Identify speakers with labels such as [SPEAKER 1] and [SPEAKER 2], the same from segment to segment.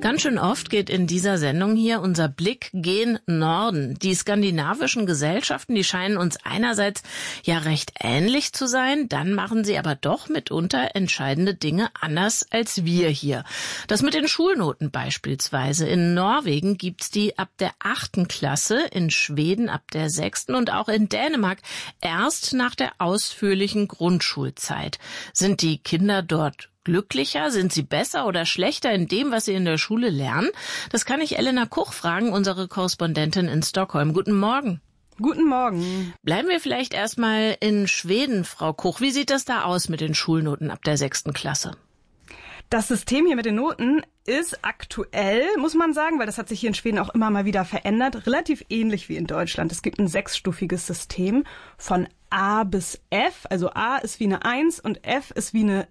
[SPEAKER 1] Ganz schön oft geht in dieser Sendung hier unser Blick gen Norden. Die skandinavischen Gesellschaften, die scheinen uns einerseits ja recht ähnlich zu sein, dann machen sie aber doch mitunter entscheidende Dinge anders als wir hier. Das mit den Schulnoten beispielsweise. In Norwegen gibt's die ab der 8. Klasse, in Schweden ab der 6. und auch in Dänemark erst nach der ausführlichen Grundschulzeit. Sind die Kinder dort glücklicher? Sind sie besser oder schlechter in dem, was sie in der Schule lernen? Das kann ich Elena Kuch fragen, unsere Korrespondentin in Stockholm. Guten Morgen.
[SPEAKER 2] Guten Morgen.
[SPEAKER 1] Bleiben wir vielleicht erstmal in Schweden, Frau Kuch. Wie sieht das da aus mit den Schulnoten ab der 6. Klasse?
[SPEAKER 2] Das System hier mit den Noten ist aktuell, muss man sagen, weil das hat sich hier in Schweden auch immer mal wieder verändert, relativ ähnlich wie in Deutschland. Es gibt ein 6-stufiges System von A bis F. Also A ist wie eine 1 und F ist wie eine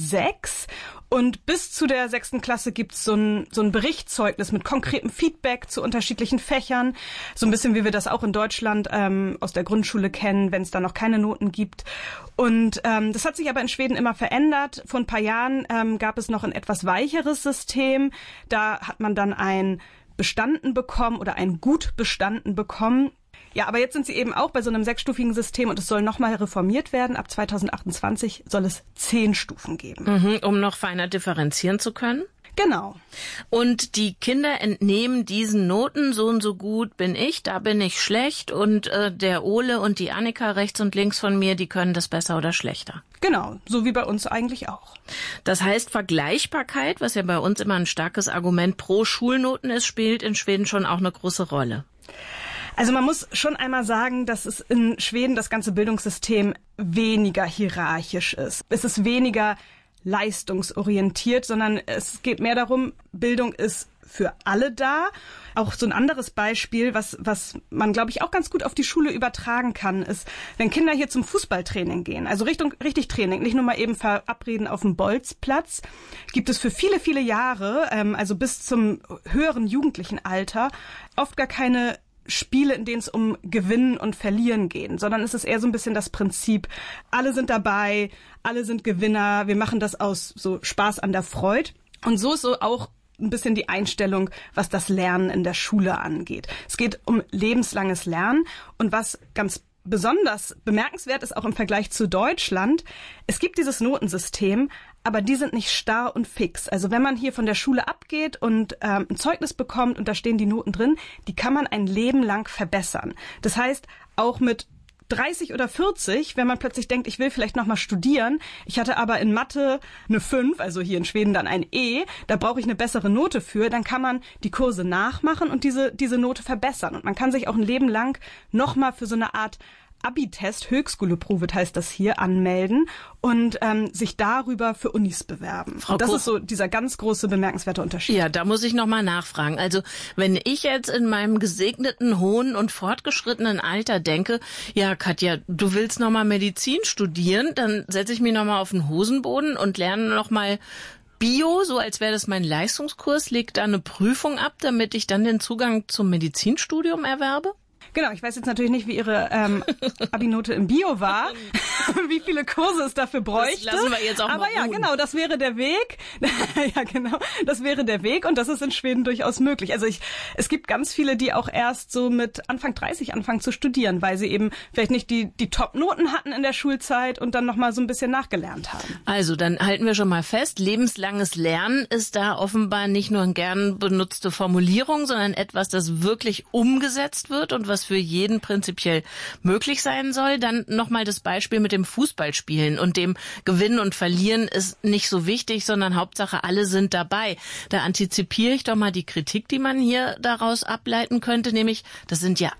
[SPEAKER 2] 6 und bis zu der 6. Klasse gibt's so ein Berichtszeugnis mit konkretem Feedback zu unterschiedlichen Fächern, so ein bisschen wie wir das auch in Deutschland aus der Grundschule kennen, wenn es da noch keine Noten gibt. Und das hat sich aber in Schweden immer verändert. Vor ein paar Jahren gab es noch ein etwas weicheres System. Da hat man dann ein Bestanden bekommen oder ein Gut bestanden bekommen. Ja, aber jetzt sind sie eben auch bei so einem 6-stufigen System und es soll nochmal reformiert werden. Ab 2028 soll es 10 Stufen geben.
[SPEAKER 1] Um noch feiner differenzieren zu können?
[SPEAKER 2] Genau.
[SPEAKER 1] Und die Kinder entnehmen diesen Noten, so und so gut bin ich, da bin ich schlecht und der Ole und die Annika rechts und links von mir, die können das besser oder schlechter.
[SPEAKER 2] Genau, so wie bei uns eigentlich auch.
[SPEAKER 1] Das heißt, Vergleichbarkeit, was ja bei uns immer ein starkes Argument pro Schulnoten ist, spielt in Schweden schon auch eine große Rolle.
[SPEAKER 2] Also man muss schon einmal sagen, dass es in Schweden das ganze Bildungssystem weniger hierarchisch ist. Es ist weniger leistungsorientiert, sondern es geht mehr darum, Bildung ist für alle da. Auch so ein anderes Beispiel, was man, glaube ich, auch ganz gut auf die Schule übertragen kann, ist, wenn Kinder hier zum Fußballtraining gehen, also richtig Training, nicht nur mal eben verabreden auf dem Bolzplatz, gibt es für viele, viele Jahre, also bis zum höheren jugendlichen Alter, oft gar keine Spiele, in denen es um Gewinnen und Verlieren geht, sondern es ist eher so ein bisschen das Prinzip, alle sind dabei, alle sind Gewinner, wir machen das aus so Spaß an der Freude. Und so ist so auch ein bisschen die Einstellung, was das Lernen in der Schule angeht. Es geht um lebenslanges Lernen und was ganz besonders bemerkenswert ist, auch im Vergleich zu Deutschland, es gibt dieses Notensystem, aber die sind nicht starr und fix. Also wenn man hier von der Schule abgeht und ein Zeugnis bekommt und da stehen die Noten drin, die kann man ein Leben lang verbessern. Das heißt, auch mit 30 oder 40, wenn man plötzlich denkt, ich will vielleicht noch mal studieren, ich hatte aber in Mathe eine 5, also hier in Schweden dann ein E, da brauche ich eine bessere Note für, dann kann man die Kurse nachmachen und diese Note verbessern. Und man kann sich auch ein Leben lang noch mal für so eine Art Abi-Test, Högskoleprovet heißt das hier, anmelden und sich darüber für Unis bewerben.
[SPEAKER 1] Frau
[SPEAKER 2] Und das
[SPEAKER 1] Kuch,
[SPEAKER 2] ist so dieser ganz große, bemerkenswerte Unterschied.
[SPEAKER 1] Ja, da muss ich noch mal nachfragen. Also wenn ich jetzt in meinem gesegneten, hohen und fortgeschrittenen Alter denke, ja Katja, du willst noch mal Medizin studieren, dann setze ich mich noch mal auf den Hosenboden und lerne noch mal Bio, so als wäre das mein Leistungskurs, leg da eine Prüfung ab, damit ich dann den Zugang zum Medizinstudium erwerbe?
[SPEAKER 2] Genau, ich weiß jetzt natürlich nicht, wie Ihre Abi-Note im Bio war, wie viele Kurse es dafür bräuchte.
[SPEAKER 1] Das lassen wir jetzt auch
[SPEAKER 2] aber
[SPEAKER 1] mal
[SPEAKER 2] ja,
[SPEAKER 1] ruhen.
[SPEAKER 2] Genau, das wäre der Weg. Ja, genau, das wäre der Weg und das ist in Schweden durchaus möglich. Also es gibt ganz viele, die auch erst so mit Anfang 30 anfangen zu studieren, weil sie eben vielleicht nicht die Top-Noten hatten in der Schulzeit und dann noch mal so ein bisschen nachgelernt haben.
[SPEAKER 1] Also, dann halten wir schon mal fest, lebenslanges Lernen ist da offenbar nicht nur eine gern benutzte Formulierung, sondern etwas, das wirklich umgesetzt wird und was für jeden prinzipiell möglich sein soll. Dann nochmal das Beispiel mit dem Fußballspielen und dem Gewinnen und Verlieren ist nicht so wichtig, sondern Hauptsache alle sind dabei. Da antizipiere ich doch mal die Kritik, die man hier daraus ableiten könnte, nämlich das sind ja